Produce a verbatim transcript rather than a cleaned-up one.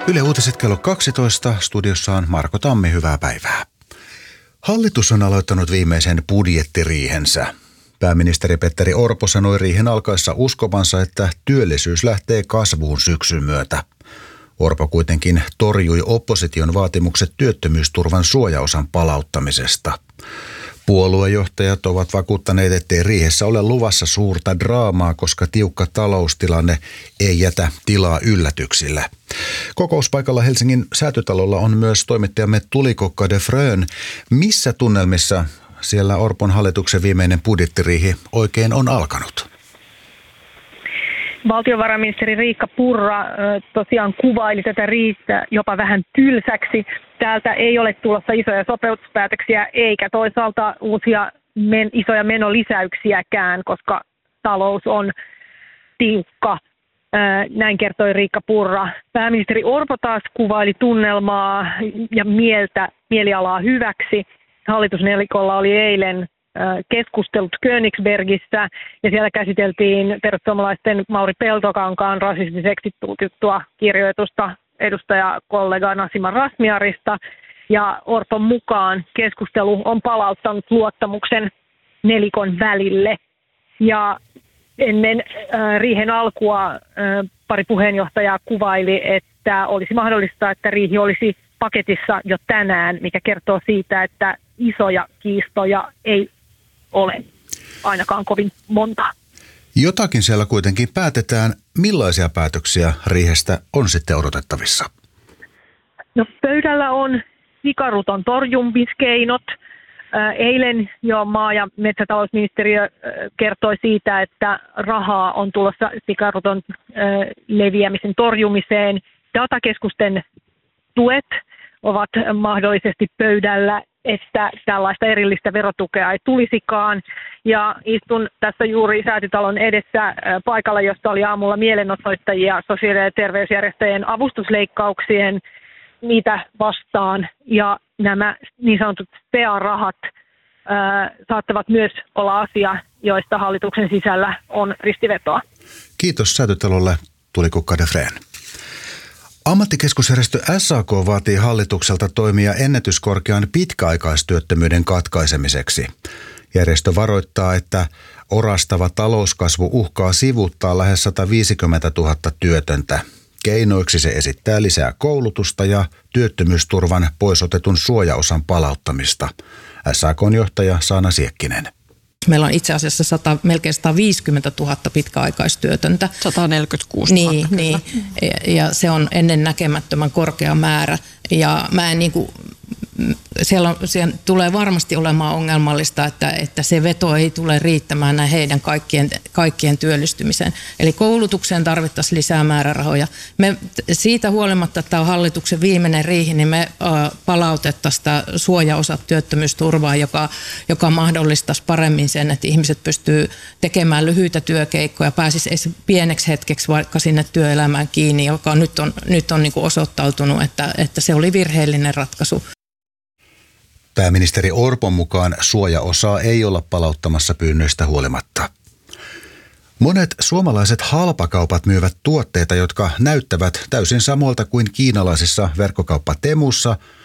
Yle Uutiset kello kaksitoista. Studiossa on Marko Tammi. Hyvää päivää. Hallitus on aloittanut viimeisen budjettiriihensä. Pääministeri Petteri Orpo sanoi riihen alkaessa uskovansa, että työllisyys lähtee kasvuun syksyn myötä. Orpo kuitenkin torjui opposition vaatimukset työttömyysturvan suojaosan palauttamisesta. Puoluejohtajat ovat vakuuttaneet, ettei riihessä ole luvassa suurta draamaa, koska tiukka taloustilanne ei jätä tilaa yllätyksille. Kokouspaikalla Helsingin Säätytalolla on myös toimittajamme Tulikokka de Frön. Missä tunnelmissa siellä Orpon hallituksen viimeinen budjettiriihi oikein on alkanut? Valtiovarainministeri Riikka Purra tosiaan kuvaili tätä riihtä jopa vähän tylsäksi. Täältä ei ole tulossa isoja sopeutuspäätöksiä eikä toisaalta uusia men- isoja menolisäyksiäkään, koska talous on tiukka. Näin kertoi Riikka Purra. Pääministeri Orpo taas kuvaili tunnelmaa ja mieltä, mielialaa hyväksi. Hallitusnelikolla oli eilen keskustelut Königsbergissä ja siellä käsiteltiin perussuomalaisten Mauri Peltokankaan rasistiseksi tulkittua kirjoitusta edustajakollega Nasima Razmyarista, ja Orpon mukaan keskustelu on palauttanut luottamuksen nelikon välille. Ja ennen äh, riihen alkua äh, pari puheenjohtajaa kuvaili, että olisi mahdollista, että riihi olisi paketissa jo tänään, mikä kertoo siitä, että isoja kiistoja ei ole ainakaan kovin monta. Jotakin siellä kuitenkin päätetään. Millaisia päätöksiä riihestä on sitten odotettavissa? No, pöydällä on sikaruton torjumiskeinot. Eilen jo maa- ja metsätalousministeriö kertoi siitä, että rahaa on tulossa sikaruton leviämisen torjumiseen. Datakeskusten tuet ovat mahdollisesti pöydällä, että tällaista erillistä verotukea ei tulisikaan. Ja istun tässä juuri Säätytalon edessä paikalla, josta oli aamulla mielenosoittajia sosiaali- ja terveysjärjestöjen avustusleikkauksien niitä vastaan. Ja nämä niin sanotut S T A-rahat ää, saattavat myös olla asia, joista hallituksen sisällä on ristivetoa. Kiitos Säätytalolle, Tulikokka de Frön. Ammattikeskusjärjestö S A K vaatii hallitukselta toimia ennätyskorkean pitkäaikaistyöttömyyden katkaisemiseksi. Järjestö varoittaa, että orastava talouskasvu uhkaa sivuuttaa lähes sata viisikymmentätuhatta työtöntä. Keinoiksi se esittää lisää koulutusta ja työttömyysturvan poisotetun suojaosan palauttamista. S A K:n johtaja Saana Siekkinen. Meillä on itse asiassa sata, melkein sata viisikymmentätuhatta pitkäaikaistyötöntä. sata neljäkymmentäkuusituhatta. Niin, niin, ja se on ennen näkemättömän korkea määrä. Ja mä en niin kuin, siellä, on, siellä tulee varmasti olemaan ongelmallista, että, että se veto ei tule riittämään näin heidän kaikkien, kaikkien työllistymiseen. Eli koulutukseen tarvittaisiin lisää määrärahoja. Me siitä huolimatta, että tämä on hallituksen viimeinen riihi, niin me palautettaisiin tämä suojaosa työttömyysturvaa, joka, joka mahdollistaisi paremmin sen, että ihmiset pystyy tekemään lyhyitä työkeikkoja, pääsisi edes pieneksi hetkeksi vaikka sinne työelämään kiinni, joka nyt on, nyt on niin kuin osoittautunut, että, että se oli virheellinen ratkaisu. Pääministeri Orpon mukaan suojaosaa ei olla palauttamassa pyynnöistä huolimatta. Monet suomalaiset halpakaupat myyvät tuotteita, jotka näyttävät täysin samoilta kuin kiinalaisissa verkkokauppa Temussa,